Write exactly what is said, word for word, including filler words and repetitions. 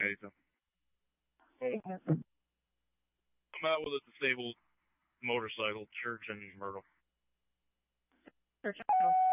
Anything. Hey, I'm out with a disabled motorcycle, Church in Myrtle. Church.